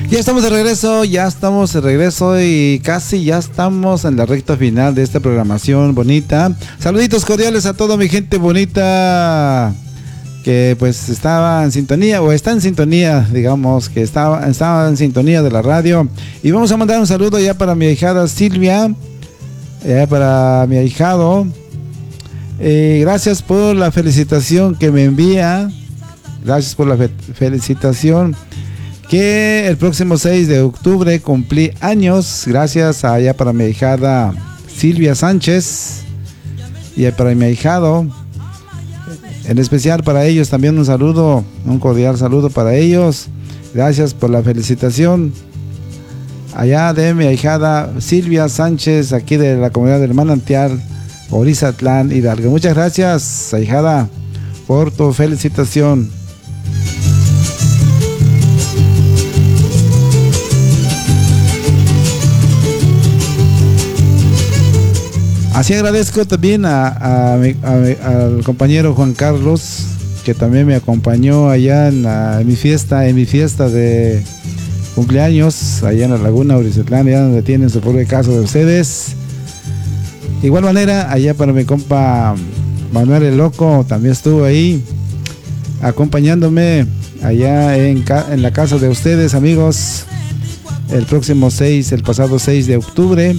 Ya estamos de regreso y casi ya estamos en la recta final de esta programación bonita. Saluditos cordiales a toda mi gente bonita que pues estaba en sintonía o está en sintonía, digamos que estaba en sintonía de la radio. Y vamos a mandar un saludo ya para mi ahijada Silvia, para mi ahijado. Gracias por la felicitación que me envía. Gracias por la felicitación. Que el próximo 6 de octubre cumplí años. Gracias allá para mi ahijada Silvia Sánchez y para mi ahijado. En especial para ellos también un saludo, un cordial saludo para ellos. Gracias por la felicitación. Allá de mi ahijada Silvia Sánchez, aquí de la comunidad del Manantial, Orizatlán, Hidalgo. Muchas gracias, ahijada, por tu felicitación. Así agradezco también al compañero Juan Carlos, que también me acompañó allá en mi fiesta de cumpleaños, allá en la Laguna Orizatlán, allá donde tienen su propia casa de ustedes. De igual manera, allá para mi compa Manuel el Loco, también estuvo ahí, acompañándome allá en la casa de ustedes, amigos, el pasado 6 de octubre.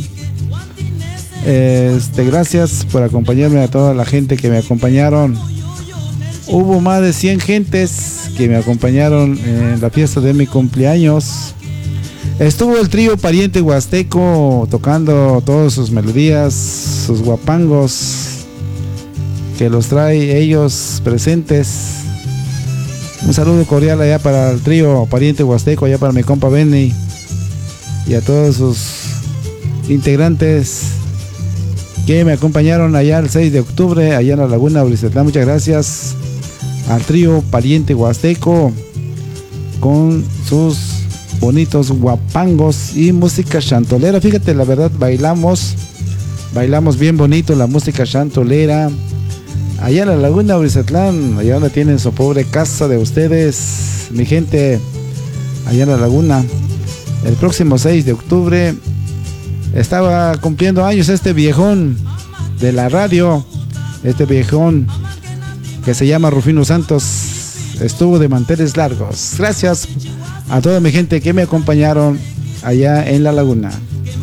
Gracias por acompañarme, a toda la gente que me acompañaron. Hubo más de 100 gentes que me acompañaron en la fiesta de mi cumpleaños. Estuvo el trío Pariente Huasteco tocando todas sus melodías, sus guapangos, que los trae ellos presentes. Un saludo cordial allá para el trío Pariente Huasteco, allá para mi compa Benny y a todos sus integrantes que me acompañaron allá el 6 de octubre, allá en la Laguna Orizatlán. Muchas gracias al trío Pariente Huasteco con sus bonitos guapangos y música chantolera. Fíjate, la verdad, bailamos bien bonito la música chantolera allá en la Laguna Orizatlán, allá donde tienen su pobre casa de ustedes, mi gente, allá en la Laguna. El próximo 6 de octubre estaba cumpliendo años este viejón de la radio, este viejón que se llama Rufino Santos. Estuvo de manteles largos. Gracias a toda mi gente que me acompañaron allá en la Laguna.